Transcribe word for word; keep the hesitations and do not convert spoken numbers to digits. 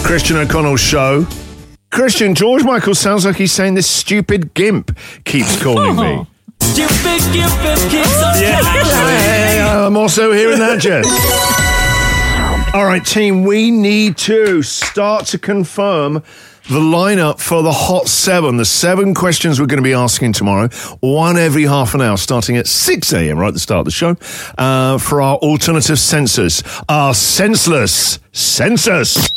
Christian O'Connell show. Christian, George Michael sounds like he's saying this stupid gimp keeps calling me. Stupid gimp keeps on Yeah, yeah, I'm also hearing that, Jess. All right, team, we need to start to confirm the lineup for the Hot Seven, the seven questions we're going to be asking tomorrow, one every half an hour, starting at six a.m. right at the start of the show, uh, for our alternative census, our senseless census.